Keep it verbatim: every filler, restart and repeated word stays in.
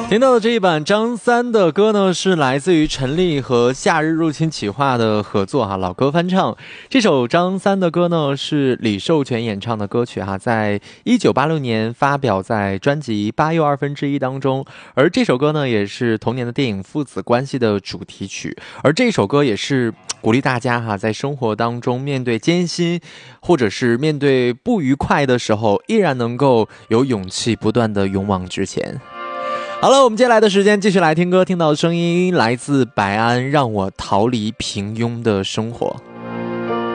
听到的这一版张三的歌呢，是来自于陈粒和夏日入侵企划的合作哈，老歌翻唱。这首张三的歌呢，是李寿全演唱的歌曲哈，在一九八六年发表在专辑《八又二分之一》当中。而这首歌呢，也是同年的电影《父子关系》的主题曲。而这首歌也是鼓励大家哈，在生活当中面对艰辛，或者是面对不愉快的时候，依然能够有勇气，不断的勇往直前。好了，我们接下来的时间继续来听歌，听到的声音来自白安，让我逃离平庸的生活。